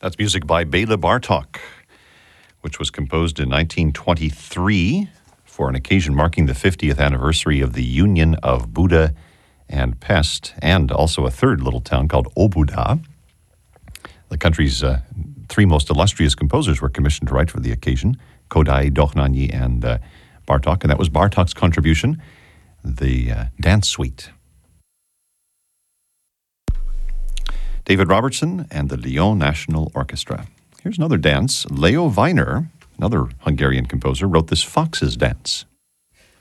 That's music by Bela Bartok, which was composed in 1923 for an occasion marking the 50th anniversary of the union of Buda and Pest, and also a third little town called Obuda. The country's three most illustrious composers were commissioned to write for the occasion, Kodai, Dokhnanyi, and Bartok, and that was Bartok's contribution, the Dance Suite. David Robertson and the Lyon National Orchestra. Here's another dance. Leo Weiner, another Hungarian composer, wrote this Fox's Dance.